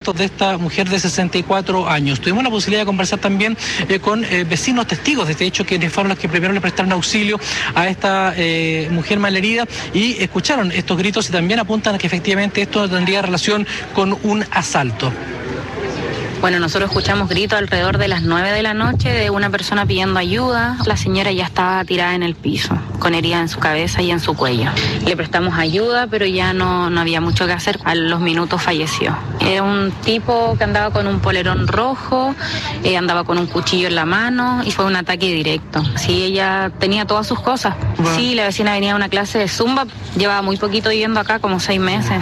restos de esta mujer de 64 años. Tuvimos la posibilidad de conversar también con vecinos testigos de este hecho, quienes fueron los que primero le prestaron auxilio a esta mujer malherida y escucharon estos gritos y también apuntan a que efectivamente esto tendría relación con un asalto. Bueno, nosotros escuchamos gritos alrededor de las 9 de la noche de una persona pidiendo ayuda. La señora ya estaba tirada en el piso, con heridas en su cabeza y en su cuello. Le prestamos ayuda, pero ya no había mucho que hacer. A los minutos falleció. Era un tipo que andaba con un polerón rojo, andaba con un cuchillo en la mano y fue un ataque directo. Sí, ella tenía todas sus cosas. Bueno. Sí, la vecina venía a una clase de zumba, llevaba muy poquito viviendo acá, como 6 meses.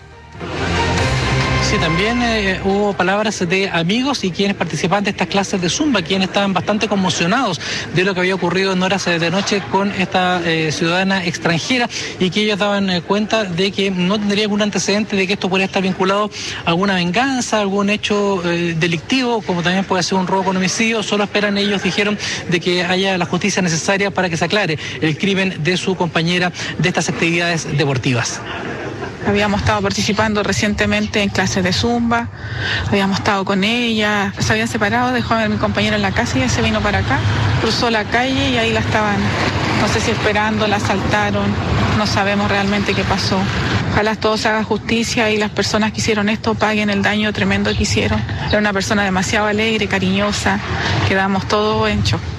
Sí, también hubo palabras de amigos y quienes participaban de estas clases de Zumba, quienes estaban bastante conmocionados de lo que había ocurrido en horas de noche con esta ciudadana extranjera y que ellos daban cuenta de que no tendría algún antecedente de que esto podría estar vinculado a alguna venganza, algún hecho delictivo, como también puede ser un robo con homicidio. Solo esperan, ellos dijeron, de que haya la justicia necesaria para que se aclare el crimen de su compañera de estas actividades deportivas. Habíamos estado participando recientemente en clases de Zumba, habíamos estado con ella, se habían separado, dejó a mi compañero en la casa y ella se vino para acá, cruzó la calle y ahí la estaban, no sé si esperando, la asaltaron, no sabemos realmente qué pasó. Ojalá todo se haga justicia y las personas que hicieron esto paguen el daño tremendo que hicieron. Era una persona demasiado alegre, cariñosa, quedamos todos en shock.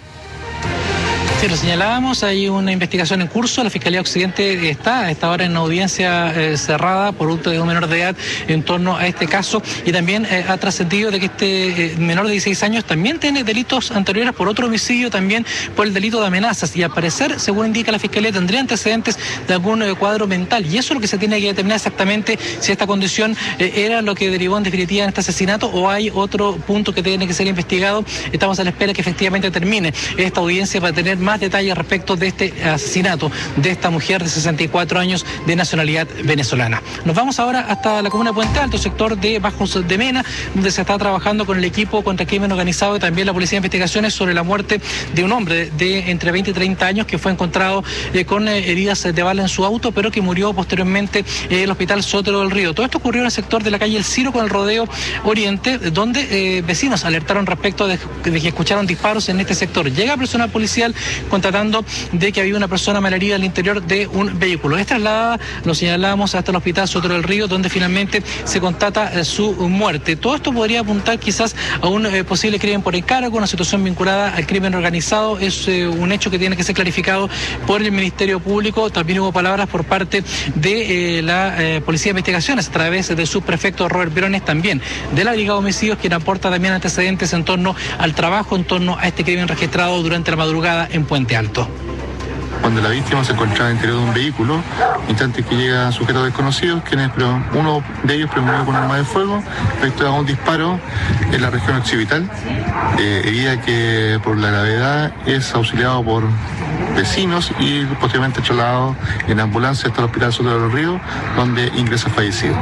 Sí, lo señalábamos, hay una investigación en curso, la Fiscalía Occidente está a esta hora en una audiencia cerrada por un menor de edad en torno a este caso y también ha trascendido de que este menor de 16 años también tiene delitos anteriores por otro homicidio, también por el delito de amenazas y al parecer, según indica la Fiscalía, tendría antecedentes de algún cuadro mental y eso es lo que se tiene que determinar exactamente si esta condición era lo que derivó en definitiva en este asesinato o hay otro punto que tiene que ser investigado. Estamos a la espera que efectivamente termine esta audiencia para tener más detalles respecto de este asesinato de esta mujer de 64 años de nacionalidad venezolana. Nos vamos ahora hasta la comuna de Puente Alto, sector de Bajos de Mena, donde se está trabajando con el equipo contra el crimen organizado y también la Policía de Investigaciones sobre la muerte de un hombre de entre 20 y 30 años que fue encontrado con heridas de bala en su auto, pero que murió posteriormente en el hospital Sotero del Río. Todo esto ocurrió en el sector de la calle El Ciro con el Rodeo Oriente, donde vecinos alertaron respecto de que escucharon disparos en este sector. Llega personal policial constatando de que había una persona malherida al interior de un vehículo. Es trasladada, lo señalábamos, hasta el hospital Sotero del Río, donde finalmente se constata su muerte. Todo esto podría apuntar quizás a un posible crimen por encargo, una situación vinculada al crimen organizado. Es un hecho que tiene que ser clarificado por el Ministerio Público. También hubo palabras por parte de la Policía de Investigaciones a través del subprefecto Robert Briones, también de la Brigada de Homicidios, quien aporta también antecedentes en torno al trabajo, en torno a este crimen registrado durante la madrugada en Puente Alto. Cuando la víctima se encontraba en el interior de un vehículo, instantes que llegan sujetos desconocidos, uno de ellos primero con arma de fuego, efectúa un disparo en la región occipital, herida que por la gravedad es auxiliado por vecinos y posteriormente trasladado en ambulancia hasta el hospital Sotero del Río, donde ingresa fallecido.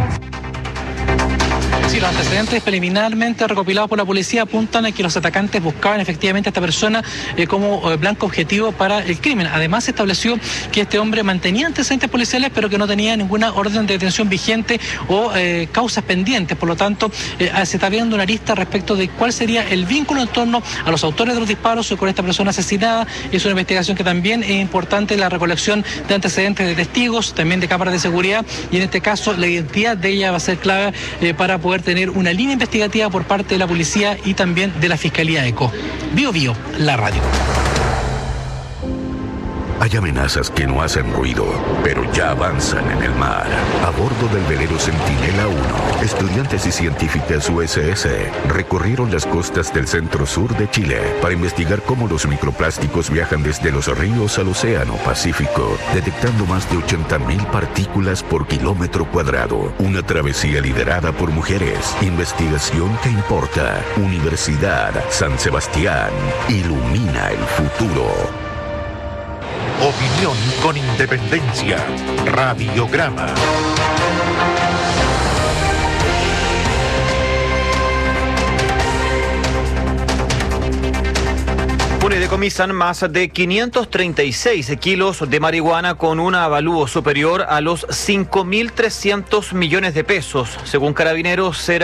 Sí, los antecedentes preliminarmente recopilados por la policía apuntan a que los atacantes buscaban efectivamente a esta persona como blanco objetivo para el crimen. Además, se estableció que este hombre mantenía antecedentes policiales, pero que no tenía ninguna orden de detención vigente o causas pendientes. Por lo tanto, se está viendo una arista respecto de cuál sería el vínculo en torno a los autores de los disparos con esta persona asesinada. Es una investigación que también es importante, la recolección de antecedentes de testigos, también de cámaras de seguridad, y en este caso la identidad de ella va a ser clave para poder tener una línea investigativa por parte de la policía y también de la Fiscalía ECO. Bio Bio, la radio. Hay amenazas que no hacen ruido, pero ya avanzan en el mar. A bordo del velero Centinela 1, estudiantes y científicas USS recorrieron las costas del centro-sur de Chile para investigar cómo los microplásticos viajan desde los ríos al océano Pacífico, detectando más de 80.000 partículas por kilómetro cuadrado. Una travesía liderada por mujeres. Investigación que importa. Universidad San Sebastián. Ilumina el futuro. Opinión con independencia. Radiograma. Decomisan más de 536 kilos de marihuana con un avalúo superior a los 5.300 millones de pesos. Según Carabineros, será